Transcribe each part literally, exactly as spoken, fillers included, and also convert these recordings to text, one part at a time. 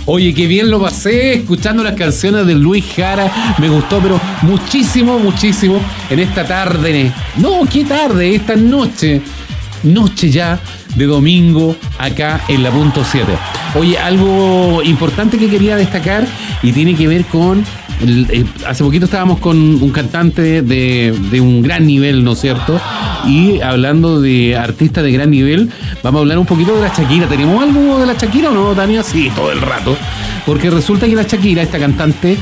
Oye, qué bien lo pasé escuchando las canciones de Luis Jara. Me gustó, pero muchísimo, muchísimo en esta tarde. No, qué tarde, esta noche. Noche ya de domingo acá en la punto siete. Oye, algo importante que quería destacar y tiene que ver con... El, el, hace poquito estábamos con un cantante de, de un gran nivel, ¿no es cierto? Y hablando de artistas de gran nivel, vamos a hablar un poquito de la Shakira. ¿Tenemos algo de la Shakira o no, Tania? Sí, todo el rato. Porque resulta que la Shakira, esta cantante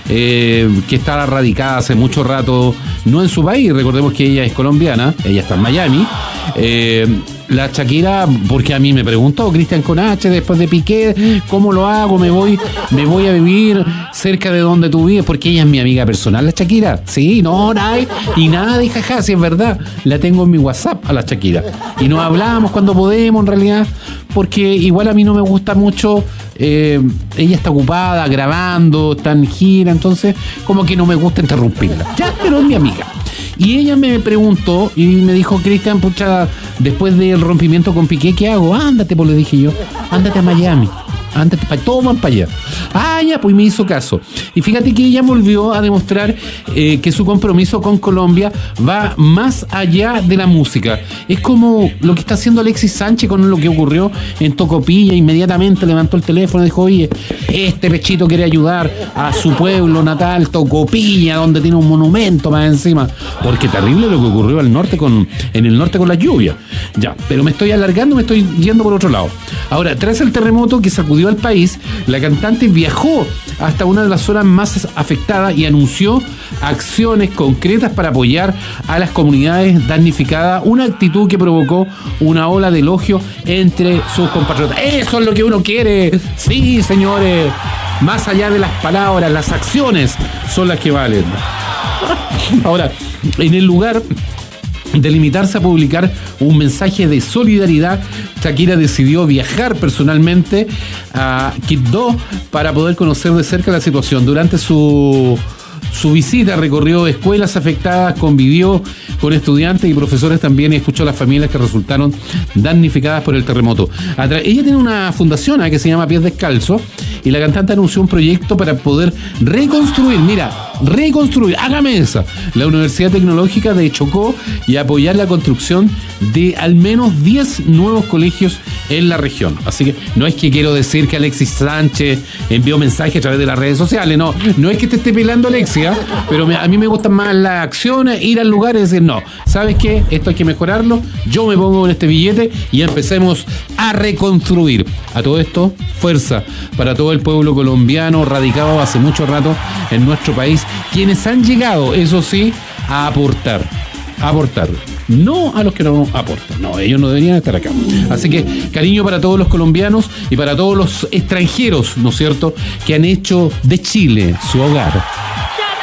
eh, que está radicada hace mucho rato, no en su país, recordemos que ella es colombiana, ella está en Miami. Eh, la Shakira, porque a mí me preguntó Cristian con H después de Piqué, ¿cómo lo hago? Me voy, me voy a vivir cerca de donde tú vives, porque ella es mi amiga personal, la Shakira. Sí, no, nada, y nada de jaja, si es verdad, la tengo en mi WhatsApp a la Shakira. Y nos hablamos cuando podemos, en realidad, porque igual a mí no me gusta mucho, eh, ella está ocupada, grabando, está en gira, entonces como que no me gusta interrumpirla. Ya, pero es mi amiga. Y ella me preguntó y me dijo, Cristian, pucha, después del rompimiento con Piqué, ¿qué hago? Ándate, pues le dije yo, ándate a Miami. Ándate, pa, todos van para allá. Ah, ya, pues me hizo caso. Y fíjate que ella volvió a demostrar eh, que su compromiso con Colombia va más allá de la música. Es como lo que está haciendo Alexis Sánchez con lo que ocurrió en Tocopilla. Inmediatamente levantó el teléfono y dijo, oye, este pechito quiere ayudar a su pueblo natal, Tocopilla, donde tiene un monumento más encima. Porque terrible lo que ocurrió al norte con, en el norte con las lluvias. Ya, pero me estoy alargando, me estoy yendo por otro lado. Ahora, tras el terremoto que sacudió al país, la cantante viajó hasta una de las zonas más afectadas y anunció acciones concretas para apoyar a las comunidades damnificadas, una actitud que provocó una ola de elogio entre sus compatriotas. Eso es lo que uno quiere. Sí, señores, más allá de las palabras, las acciones son las que valen. Ahora, en el lugar de limitarse a publicar un mensaje de solidaridad, Shakira decidió viajar personalmente a Quibdó para poder conocer de cerca la situación. Durante su, su visita recorrió escuelas afectadas, convivió con estudiantes y profesores también y escuchó a las familias que resultaron damnificadas por el terremoto. Ella tiene una fundación ¿eh? que se llama Pies Descalzos y la cantante anunció un proyecto para poder reconstruir, mira, reconstruir, hágame esa, la Universidad Tecnológica de Chocó y apoyar la construcción de al menos diez nuevos colegios en la región. Así que no es que quiero decir que Alexis Sánchez envió mensajes a través de las redes sociales, no, no es que te esté pelando Alexia, pero me, a mí me gustan más las acciones, ir al lugar y decir, no, ¿sabes qué? Esto hay que mejorarlo, yo me pongo en este billete y empecemos a reconstruir. A todo esto, fuerza para todo el pueblo colombiano radicado hace mucho rato en nuestro país, quienes han llegado, eso sí, a aportar, a aportar. No a los que no aportan, no, ellos no deberían estar acá. Así que cariño para todos los colombianos y para todos los extranjeros, ¿no es cierto?, que han hecho de Chile su hogar.